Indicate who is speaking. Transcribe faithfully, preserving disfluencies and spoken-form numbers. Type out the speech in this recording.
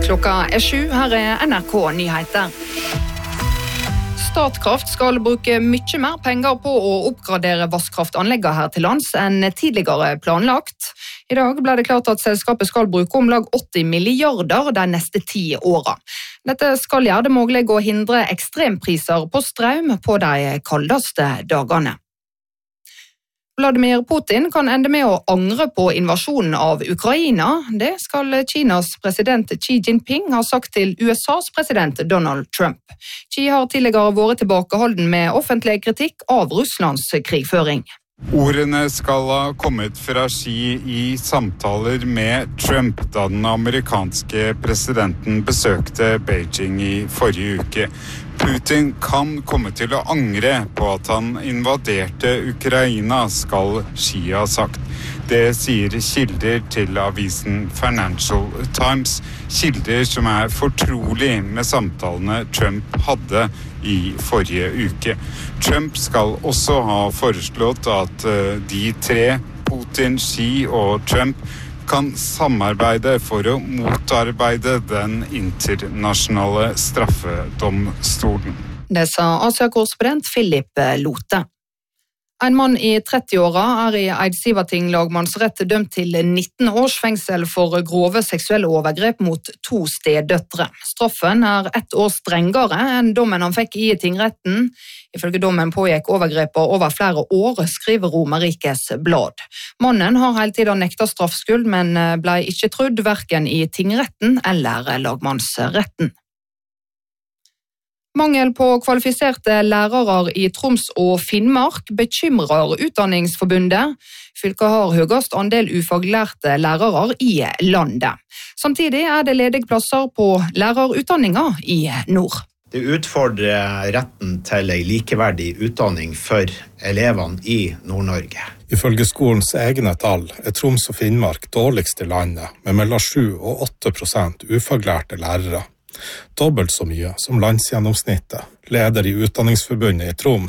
Speaker 1: Klokka er sju, her er N R K-nyheter. Statkraft skal bruke mye mer penger på å oppgradere vasskraftanleggene her til lands enn tidligere planlagt. I dag ble det klart at selskapet skal bruke om lag åtti milliarder de neste ti årene. Dette skal gjøre det mulig å hindre ekstrempriser på strøm på de kaldeste dagene. Vladimir Putin kan ende med å angre på invasjonen av Ukraina. Det skal Kinas president Xi Jinping ha sagt til U S A's president Donald Trump. Xi har tidligere vært tilbakeholden med offentlig kritikk av Russlands krigføring.
Speaker 2: Ordene skal ha kommet fra Xi i samtaler med Trump da den amerikanske presidenten besøkte Beijing i forrige uke. Putin kan komme til å angre på at han invaderte Ukraina, skal Xi ha sagt. Det sier kilder til avisen Financial Times, kilder som er fortrolig med samtalene Trump hadde i forrige uke. Trump skal også ha foreslått at de tre, Putin, Xi og Trump, kan samarbeide for å motarbeide den internasjonale straffedomstolen.
Speaker 1: Det sa Asia-korrespondent Philip Lote. En mann i trettiåra er i Eidsivating lagmannsrett dømt til nitten års fengsel for grove seksuelle overgrep mot to stedøtre. Straffen er ett år strengere enn dommen han fikk i tingretten. Ifølge dommen pågikk overgrepet over flere år, skriver Romerikes Blad. Mannen har hele tiden nektet straffskyld, men ble ikke trudd hverken i tingretten eller lagmannsretten. Mangel på kvalifiserte lærere i Troms og Finnmark bekymrer Utdanningsforbundet. Fylket har høyest andel ufaglærte lærere i landet. Samtidig er det ledige plasser på lærerutdanninga i nord.
Speaker 3: Det utfordrer retten til en likeverdig utdanning for elevene i Nord-Norge.
Speaker 4: Ifølge skolens egne tall er Troms og Finnmark dårligst i landet, med mellom sju og åtte prosent ufaglærte lærere. Dobbelt så mye som landsgjennomsnittet. Leder i Utdanningsforbundet i Troms,